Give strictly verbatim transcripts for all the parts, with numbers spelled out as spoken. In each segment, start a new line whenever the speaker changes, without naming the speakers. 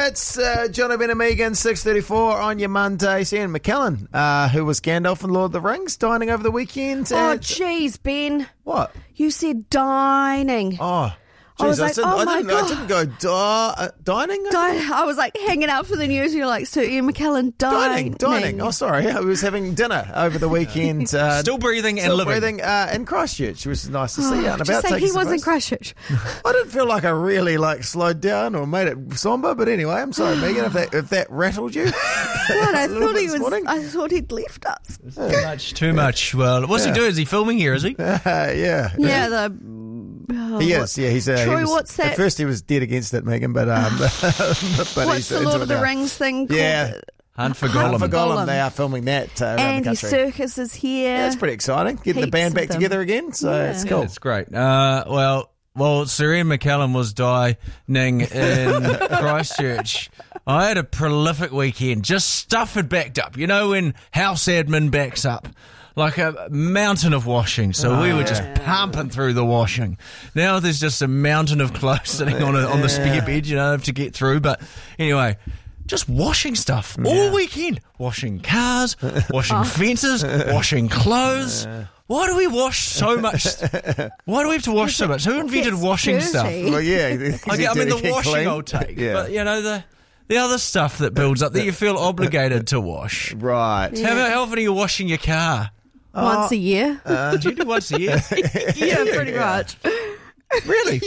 It's uh, John O'Ben and Megan, six thirty-four on your Monday. Ian McKellen, uh, who was Gandalf in Lord of the Rings, dining over the weekend.
Oh,
at...
jeez, Ben.
What?
You said dining.
Oh,
I was
Jeez, I,
like,
didn't,
oh
I,
my
didn't,
God.
I didn't go di- uh, dining?
Di- I was like hanging out for the news. You're like, so Ian McKellen
Dining,
dining.
dining. Oh, sorry. I was having dinner over the weekend. Uh,
Still breathing and
still
living.
breathing uh, in Christchurch, which is nice to see. Out and
Just
about.
say
taking
he
some
was in
risks.
Christchurch.
I didn't feel like I really like slowed down or made it somber, but anyway, I'm sorry, Megan, if that if that rattled you.
God, I
A little
thought
bit
he
this
was.
morning.
I thought he'd left us.
Too much, too much. Well, what's
Yeah.
he doing? Is he filming here, is he?
Uh, yeah.
Yeah, the. Oh,
He
what-
is, yeah. He's uh,
Troy,
he was,
what's that?
At first, he was dead against it, Megan, but um, but
What's
he's
the
into
Lord
it
of the
now.
Rings thing called?
Yeah,
Hunt for
Hunt
Gollum.
for Gollum.
Gollum.
They are filming that uh, around
Andy
the country.
Serkis is here.
Yeah, it's pretty exciting. Getting the
Heaps
band
of
back
them.
together again, so
Yeah.
it's
Yeah,
cool.
it's great. Uh, well, well, Sir Ian McKellen was dining in Christchurch. I had a prolific weekend. Just stuff had backed up. You know when house admin backs up? Like a mountain of washing. So
Oh,
we were just pumping through the washing. Now there's just a mountain of clothes sitting on a, on the spare bed, you know, to get through. But anyway, just washing stuff all weekend. Washing cars, washing fences, washing clothes. Why do we wash so much? Why do we have to wash so much? Who invented
gets
washing
dirty.
stuff?
Well, yeah.
I, get, I mean, the washing I'll take.
Yeah.
But, you know, the the other stuff that builds up that you feel obligated to wash.
Right.
How, how often are you washing your car?
Once a year.
Do you do once a year?
yeah, pretty much.
Really?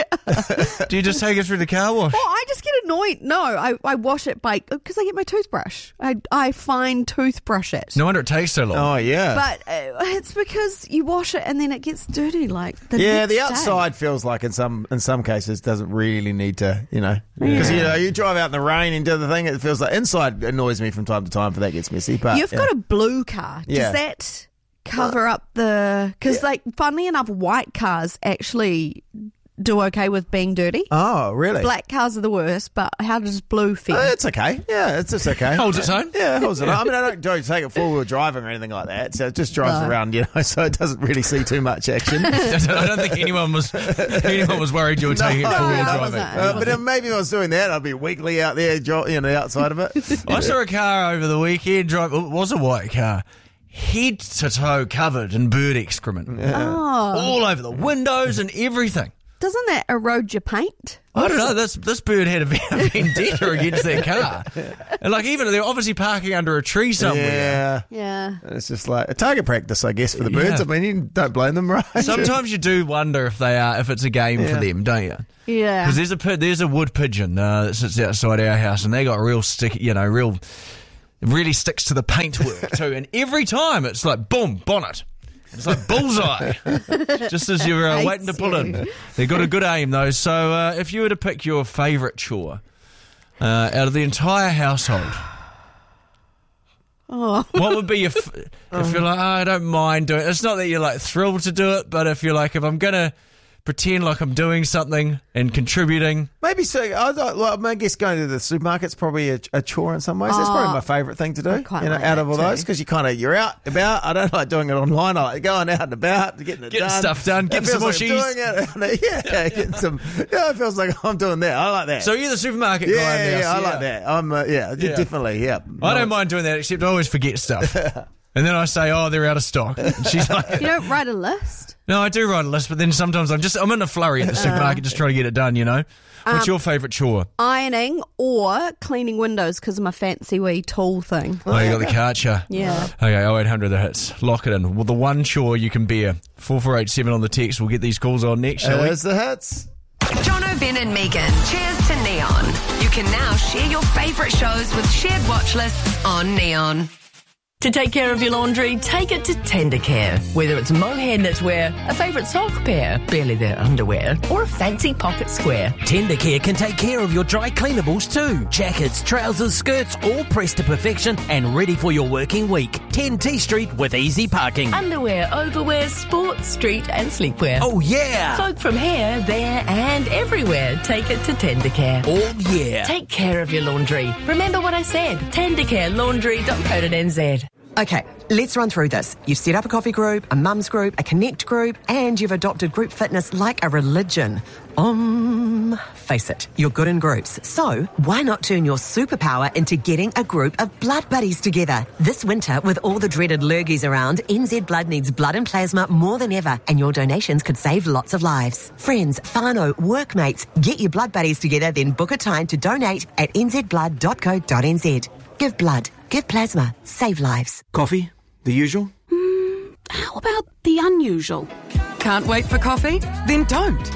Yeah. Do you just take it through the car wash?
Well, I just get annoyed. No, I, I wash it by because I get my toothbrush. I I fine toothbrush it.
No wonder it takes so long.
Oh, yeah.
But uh, it's because you wash it and then it gets dirty. Like the
yeah,
next
the
day.
outside feels like in some in some cases doesn't really need to, you know, because you know you drive out in the rain and do the thing. It feels like inside annoys me from time to time, for that gets messy. But
You've
yeah.
got a blue car. Does
Yeah.
that cover up the? Because like, funnily enough, white cars actually do okay with being dirty.
Oh, really?
Black cars are the worst, but how does blue feel?
Uh, it's okay. Yeah, it's just okay.
Holds its own.
Yeah, it holds it. I mean, I don't, don't take it four wheel driving or anything like that. So it just drives
No.
around, you know. So it doesn't really see too much action.
I don't think anyone was anyone was worried you were taking it
No,
four wheel
I
driving.
wasn't.
Uh, but then maybe if I was doing that, I'd be weekly out there, dro- you know, outside of it.
I saw a car over the weekend. Drive. It was a white car. Head to toe covered in bird excrement.
Oh,
All over the windows and everything.
doesn't that erode your paint?
I don't know. This this bird had a vendetta against that car, and like even they're obviously parking under a tree somewhere.
Yeah.
Yeah.
It's just like a target practice, I guess, for the birds.
Yeah.
I mean, you don't blame them, right?
Sometimes you do wonder if they are if it's a game for
Yeah.
them, don't you?
Yeah.
Because there's a pi- there's a wood pigeon uh, that sits outside our house, and they got real sticky, you know, real it really sticks to the paintwork too. And every time it's like boom, bonnet. It's like bullseye, just as you're uh,
Hates
waiting to pull
you.
in. They've got a good aim though. So uh, if you were to pick your favourite chore uh, out of the entire household,
Oh.
what would be your? F- if you're like, oh, I don't mind doing it. It's not that you're like thrilled to do it, but if you're like, if I'm gonna pretend like I'm doing something and contributing.
Maybe so. I, thought- well, I guess going to the supermarket's probably a, a chore in some ways. That's probably my favourite thing to do.
I quite
You know,
like
out
that
of all
too.
those, because you kind of you're out about. I don't like doing it online. I like going out and about, getting it
Getting
done,
stuff done,
It
getting
feels
some more
like I'm
cheese.
doing it. Yeah, getting some. Yeah, it feels like I'm doing that. I like that.
So you're the supermarket
yeah,
guy now.
yeah,
so
I like that. I'm uh, yeah,
Yeah.
definitely yeah.
I don't mind doing that, except I always forget stuff. And then I say, oh, they're out of stock. And she's like,
You don't write a list?
no, I do write a list, but then sometimes I'm just, I'm in a flurry at the supermarket just trying to get it done, you know? What's your favourite chore?
Ironing or cleaning windows because of my fancy wee tool thing.
Oh, you got the Karcher.
Yeah.
Okay, oh eight hundred the hits. Lock it in. Well, the one chore you can bear. four four eight seven on the text. We'll get these calls on next, shall we?
There's the hits.
John O'Ben and Megan. Cheers to Neon. You can now share your favourite shows with shared watch lists on Neon.
To take care of your laundry, take it to Tendercare. Whether it's mohair knitwear, a favourite sock pair, barely their underwear, or a fancy pocket square.
Tendercare can take care of your dry cleanables too. Jackets, trousers, skirts, all pressed to perfection and ready for your working week. ten T Street with easy parking.
Underwear, overwear, sports, street and sleepwear.
Oh yeah!
Folk from here, there and everywhere, take it to Tendercare.
Oh yeah!
Take care of your laundry. Remember what I said. tendercare laundry dot co dot n z.
Okay,
Let's run through this. You've set up a coffee group, a mums group, a connect group, and you've adopted group fitness like a religion. Um, face it, you're good in groups. So why not turn your superpower into getting a group of blood buddies together? This winter, with all the dreaded lurgies around, N Z Blood needs blood and plasma more than ever, and your donations could save lots of lives. Friends, whānau, workmates, get your blood buddies together, then book a time to donate at n z blood dot co dot n z. Give blood, give plasma, save lives.
Coffee? The usual?
Mm, how about the unusual? Can't wait for coffee? Then don't.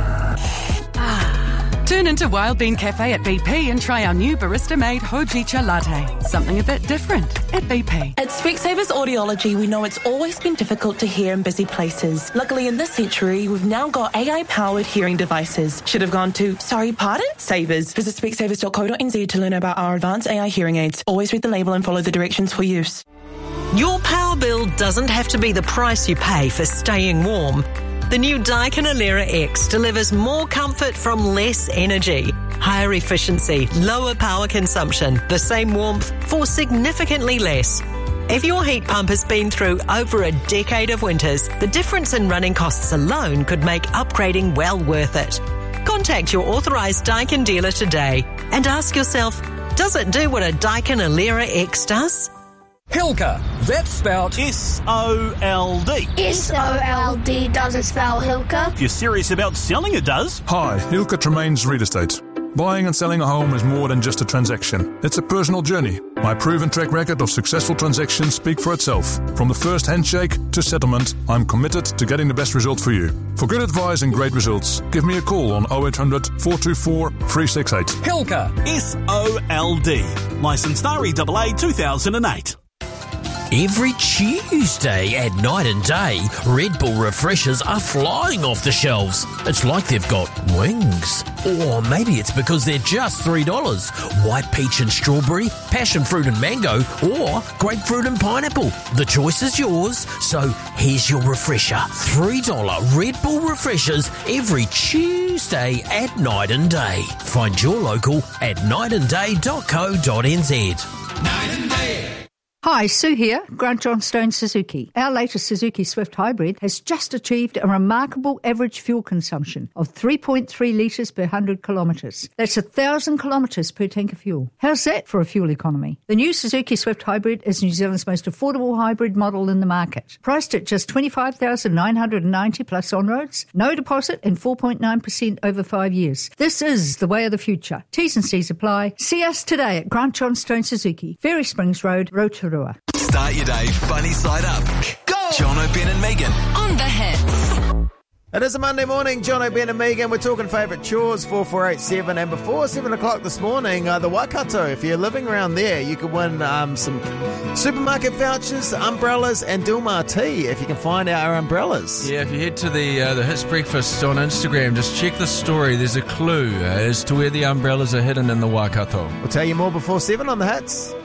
Ah, tune into Wild Bean Cafe at B P and try our new barista-made Hojicha latte. Something a bit different at B P.
At Specsavers Audiology, we know it's always been difficult to hear in busy places. Luckily, in this century, we've now got A I-powered hearing devices. Should have gone to, sorry, pardon? Savers. Visit specsavers dot co dot n z to learn about our advanced A I hearing aids. Always read the label and follow the directions for use.
Your power bill doesn't have to be the price you pay for staying warm. The new Daikin Alera X delivers more comfort from less energy, higher efficiency, lower power consumption, the same warmth for significantly less. If your heat pump has been through over a decade of winters, the difference in running costs alone could make upgrading well worth it. Contact your authorised Daikin dealer today and ask yourself, does it do what a Daikin Alera X does?
Hilka, that's spelled
S O L D.
S O L D doesn't spell Hilka.
If you're serious about selling, it does.
Hi, Hilka Tremaines Real Estate. Buying and selling a home is more than just a transaction. It's a personal journey. My proven track record of successful transactions speak for itself. From the first handshake to settlement, I'm committed to getting the best result for you. For good advice and great results, give me a call on oh eight hundred, four two four, three six eight.
Hilka.
S O L D. Licensed R E A A two thousand eight.
Every Tuesday at Night and Day, Red Bull refreshers are flying off the shelves. It's like they've got wings. Or maybe it's because they're just three dollars. White peach and strawberry, passion fruit and mango, or grapefruit and pineapple. The choice is yours, so here's your refresher. three dollars Red Bull refreshers every Tuesday at Night and Day. Find your local at night and day dot co dot n z.
Night and Day.
Hi, Sue here, Grant Johnstone Suzuki. Our latest Suzuki Swift Hybrid has just achieved a remarkable average fuel consumption of three point three litres per one hundred kilometres. That's one thousand kilometres per tank of fuel. How's that for a fuel economy? The new Suzuki Swift Hybrid is New Zealand's most affordable hybrid model in the market. Priced at just twenty-five thousand nine hundred ninety dollars plus on-roads, no deposit and four point nine percent over five years. This is the way of the future. T's and C's apply. See us today at Grant Johnstone Suzuki, Ferry Springs Road, Rotorua.
Start your day funny side up. Go! Jono, Ben and Megan.
On the hits.
It is a Monday morning, Jono, Ben and Megan. We're talking favourite chores, four four eight seven. And before seven o'clock this morning, uh, the Waikato, if you're living around there, you could win um, some supermarket vouchers, umbrellas, and Dilmar tea if you can find our umbrellas.
Yeah, if you head to the uh, the Hits Breakfast on Instagram, just check the story. There's a clue as to where the umbrellas are hidden in the Waikato.
We'll tell you more before seven on the Hits.